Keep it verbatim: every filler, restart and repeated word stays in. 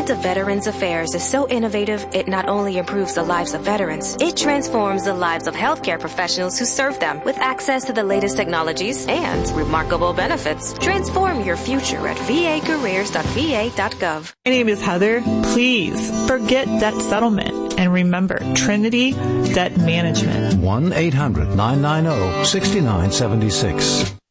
Department of Veterans Affairs is so innovative, it not only improves the lives of veterans, it transforms the lives of healthcare professionals who serve them with access to the latest technologies and remarkable benefits. Transform your future at v a careers dot v a dot gov. My name is Heather. Please forget debt settlement and remember Trinity Debt Management. one eight hundred nine nine zero six nine seven six.